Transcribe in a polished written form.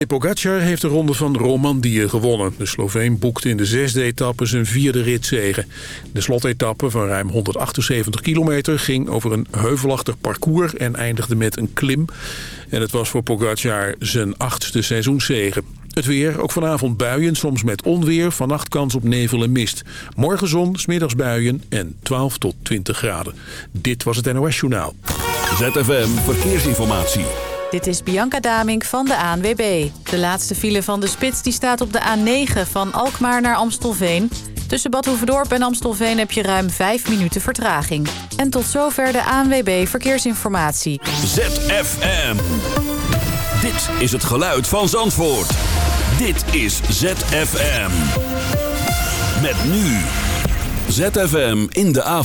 Pogačar heeft de ronde van Romandie gewonnen. De Sloveen boekte in de 6e etappe zijn 4e ritzege. De slotetappe van ruim 178 kilometer ging over een heuvelachtig parcours en eindigde met een klim. En het was voor Pogačar zijn 8e seizoenszege. Het weer, ook vanavond buien, soms met onweer. Vannacht kans op nevel en mist. Morgen zon, 's middags buien en 12 tot 20 graden. Dit was het NOS Journaal. ZFM Verkeersinformatie. Dit is Bianca Damink van de ANWB. De laatste file van de spits die staat op de A9 van Alkmaar naar Amstelveen. Tussen Bad Hoeverdorp en Amstelveen heb je ruim 5 minuten vertraging. En tot zover de ANWB Verkeersinformatie. ZFM. Dit is het geluid van Zandvoort. Dit is ZFM. Met nu. ZFM in de avond.